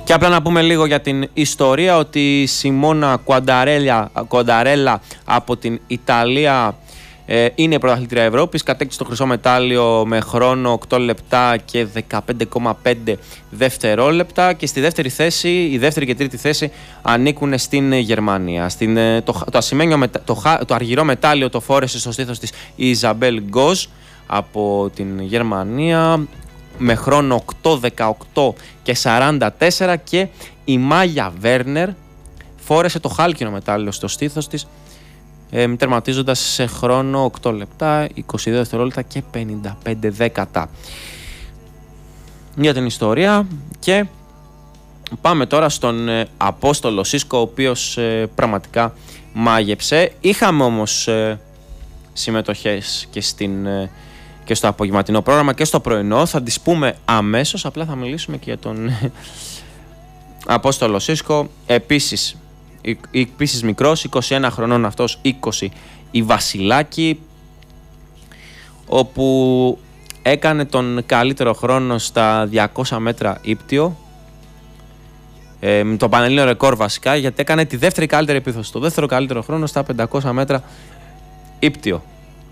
Και απλά να πούμε λίγο για την ιστορία ότι η Σιμώνα Κουανταρέλα από την Ιταλία είναι πρωταθλήτρια Ευρώπης, κατέκτησε το χρυσό μετάλλιο με χρόνο 8 λεπτά και 15,5 δευτερόλεπτα και στη δεύτερη θέση, η δεύτερη και τρίτη θέση ανήκουν στην Γερμανία. Το αργυρό μετάλλιο το φόρεσε στο στήθος της η Ιζαμπέλ Γκοζ από την Γερμανία με χρόνο 8, 18 και 44 και η Μάγια Βέρνερ φόρεσε το χάλκινο μετάλλιο στο στήθος της τερματίζοντας σε χρόνο 8 λεπτά, 22 δευτερόλεπτα και 55 δέκατα. Για την ιστορία και πάμε τώρα στον Απόστολο Σίσκο, ο οποίος πραγματικά μάγεψε. Είχαμε όμως συμμετοχές και στο απογευματινό πρόγραμμα και στο πρωινό, θα τις πούμε αμέσως, απλά θα μιλήσουμε και για τον Απόστολο Σίσκο, επίσης μικρός, 21 χρονών αυτός, 20 η Βασιλάκη, όπου έκανε τον καλύτερο χρόνο στα 200 μέτρα ύπτιο, το πανελλήνιο ρεκόρ βασικά, γιατί έκανε τη δεύτερη καλύτερη επίθεση, το δεύτερο καλύτερο χρόνο στα 500 μέτρα ύπτιο.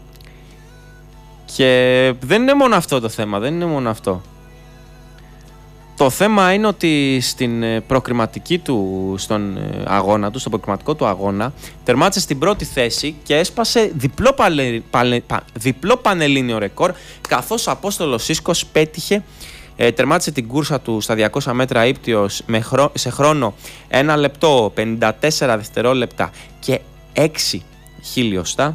Και δεν είναι μόνο αυτό το θέμα, δεν είναι μόνο αυτό. Το θέμα είναι ότι στην προκριματική του, στον αγώνα του, στον προκριματικό του αγώνα, τερμάτισε στην πρώτη θέση και έσπασε διπλό πανελλήνιο ρεκόρ, καθώς ο Απόστολος Σίσκος πέτυχε, τερμάτισε την κούρσα του στα 200 μέτρα ύπτιος σε χρόνο 1 λεπτό, 54 δευτερόλεπτα και 6 χιλιοστά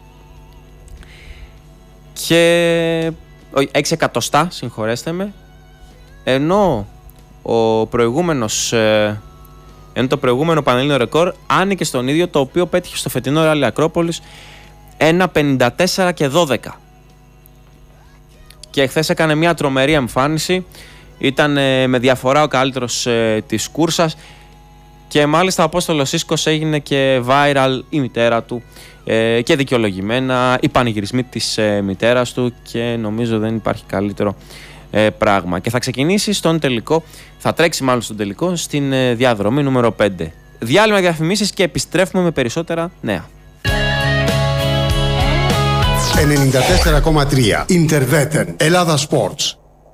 και 6 εκατοστά, συγχωρέστε με, ενώ το προηγούμενο πανελλήνιο ρεκόρ άνοιγε στον ίδιο, το οποίο πέτυχε στο φετινό Ράλι Ακρόπολης 1.54 και 12. Και χθες έκανε μια τρομερή εμφάνιση, ήταν με διαφορά ο καλύτερος της κούρσας και μάλιστα ο Απόστολος Σίσκος έγινε και viral η μητέρα του και δικαιολογημένα οι πανηγυρισμοί της μητέρας του και νομίζω δεν υπάρχει καλύτερο πράγμα. Και θα ξεκινήσει στον τελικό, θα τρέξει μάλλον στον τελικό στην διαδρομή νούμερο 5. Διάλειμμα, διαφημίσεις και επιστρέφουμε με περισσότερα νέα. 94,3 Interveten Ελλάδα Sports.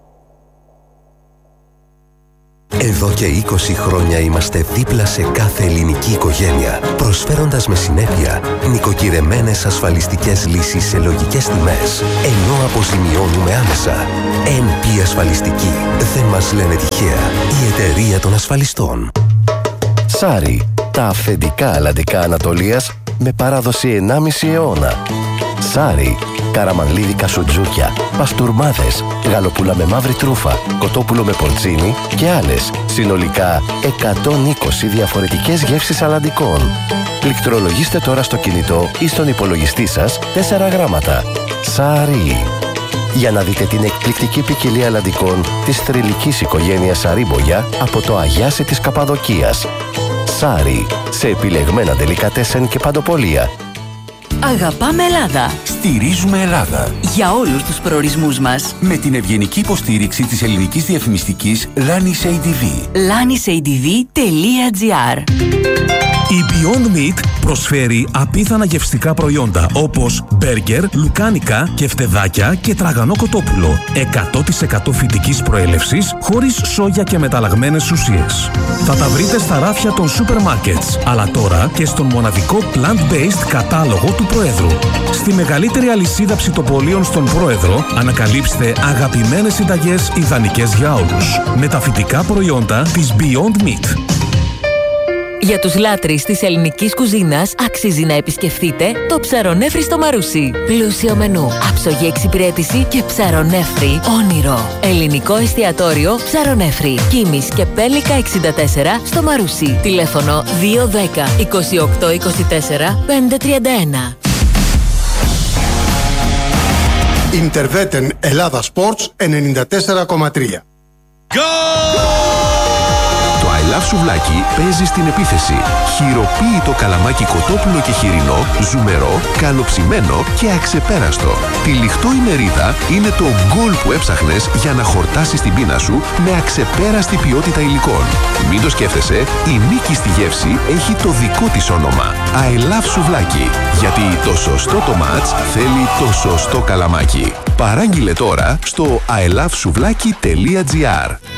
Εδώ και 20 χρόνια είμαστε δίπλα σε κάθε ελληνική οικογένεια, προσφέροντας με συνέπεια νοικοκυρεμένες ασφαλιστικές λύσεις σε λογικές τιμές, ενώ αποζημιώνουμε άμεσα. NP Ασφαλιστική. Δεν μας λένε τυχαία. Η εταιρεία των ασφαλιστών. Σάρι. Τα αυθεντικά αλλαντικά Ανατολίας με παράδοση 1,5 αιώνα. Σάρι. Καραμανλίδικα σουτζούκια, παστούρμάδες, γαλοπούλα με μαύρη τρούφα, κοτόπουλο με πορτσίνι και άλλες. Συνολικά 120 διαφορετικές γεύσεις αλλαντικών. Πληκτρολογήστε τώρα στο κινητό ή στον υπολογιστή σας 4 γράμματα. Σάρι. Για να δείτε την εκπληκτική ποικιλία αλλαντικών της θρυλικής οικογένειας Σαρίμπογια από το Αγιάσι της Καπαδοκίας. Σάρι. Σε επιλεγμένα ντελικατέσεν και παντοπολία. Αγαπάμε Ελλάδα. Στηρίζουμε Ελλάδα. Για όλους τους προορισμούς μας. Με την ευγενική υποστήριξη της ελληνικής διαφημιστικής Lanis ADV. lanisADV.gr. Η Beyond Meat προσφέρει απίθανα γευστικά προϊόντα όπως μπέργκερ, λουκάνικα, κεφτεδάκια και τραγανό κοτόπουλο. 100% φυτικής προέλευσης, χωρίς σόγια και μεταλλαγμένες ουσίες. Θα τα βρείτε στα ράφια των σούπερ μάρκετς, αλλά τώρα και στον μοναδικό plant-based κατάλογο του Προέδρου. Στη μεγαλύτερη αλυσίδα ψητοπολίων στον Πρόεδρο ανακαλύψτε αγαπημένες συνταγές ιδανικές για όλους. Με τα φυτικά προϊόντα της Beyond Meat. Για τους λάτρεις της ελληνικής κουζίνας αξίζει να επισκεφτείτε το Ψαρονέφρι στο Μαρούσι. Πλούσιο μενού, άψογη εξυπηρέτηση και ψαρονέφρι όνειρο. Ελληνικό εστιατόριο Ψαρονέφρι. Κίμης και Πέλικα 64 στο Μαρούσι. Τηλέφωνο 210 28 24 531. Interveten Ελλάδα Sports 94,3. Το I Love Σουβλάκι παίζει στην επίθεση. Χειροποίητο καλαμάκι κοτόπουλο και χοιρινό, ζουμερό, καλοψημένο και αξεπέραστο. Τυλιχτό η μερίδα είναι το γκολ που έψαχνες για να χορτάσεις την πείνα σου με αξεπέραστη ποιότητα υλικών. Μην το σκέφτεσαι, η νίκη στη γεύση έχει το δικό της όνομα. I love Σουβλάκι. Γιατί το σωστό το μάτς θέλει το σωστό καλαμάκι. Παράγγειλε τώρα στο ilovesouβλaki.gr.